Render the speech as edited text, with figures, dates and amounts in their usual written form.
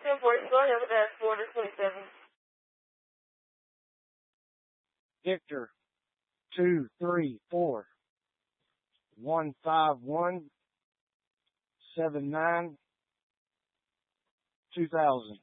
1040, go ahead with that 427. Victor 234 151 79 2000.